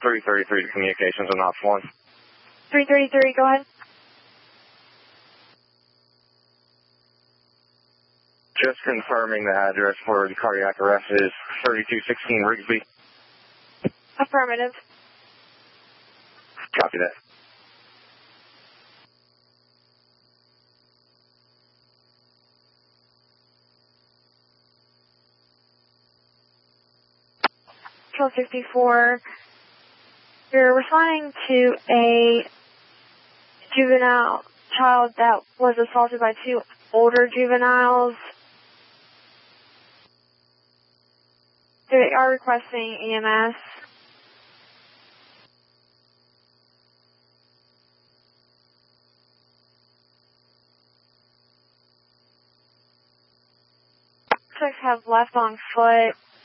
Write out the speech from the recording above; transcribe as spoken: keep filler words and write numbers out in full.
three thirty-three to communications on Ops one. three thirty-three, go ahead. Just confirming the address for the cardiac arrest is thirty-two sixteen Rigsby. Affirmative. Copy that. twelve sixty-four, you're responding to a juvenile child that was assaulted by two older juveniles. They are requesting E M S. Suspects have left on foot.